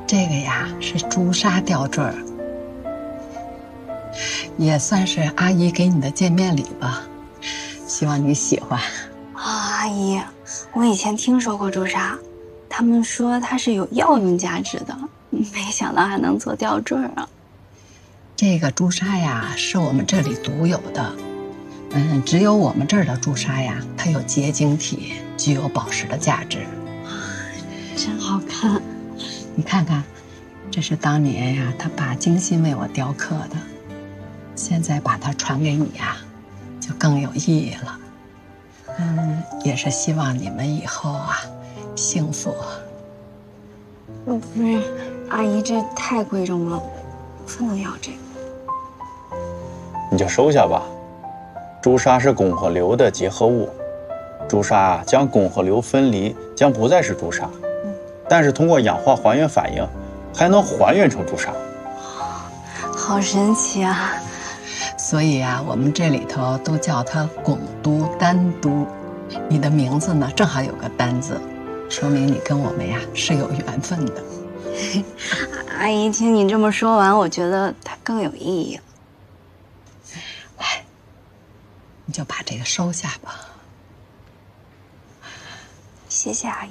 这个呀是朱砂吊坠儿，也算是阿姨给你的见面礼吧，希望你喜欢。 阿姨，我以前听说过朱砂，他们说它是有药用价值的，没想到还能做吊坠啊。 这个朱砂呀是我们这里独有的，只有我们这儿的朱砂呀，它有结晶体，具有宝石的价值。 真好看， 你看看，这是当年呀他爸精心为我雕刻的，现在把它传给你呀，就更有意义了。也是希望你们以后啊幸福。 不是，阿姨这太贵重了，不能要这个。 你就收下吧。朱砂是汞和硫的结合物，朱砂将汞和硫分离，将不再是朱砂，但是通过氧化还原反应，还能还原成朱砂。 好神奇啊！ 所以啊，我们这里头都叫它汞都丹都。你的名字呢，正好有个丹字，说明你跟我们呀是有缘分的。 阿姨，听你这么说完，我觉得它更有意义了。 来，你就把这个收下吧。 谢谢阿姨。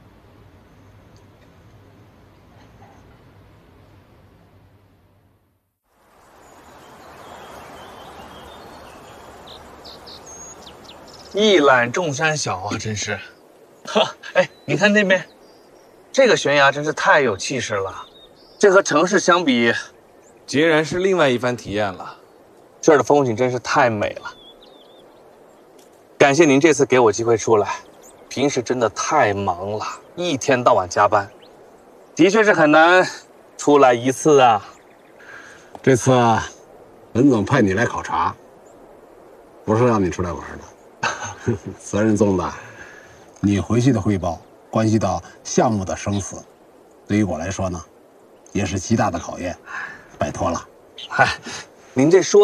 一览众山小啊，真是。哈，哎，你看那边，这个悬崖真是太有气势了。这和城市相比， 截然是另外一番体验了。 这儿的风景真是太美了。感谢您这次给我机会出来，平时真的太忙了，一天到晚加班，的确是很难出来一次啊。 这次文总派你来考察，不是让你出来玩的。责任重大，你回去的汇报关系到项目的生死，对于我来说呢，也是极大的考验，拜托了。 嗨，您这说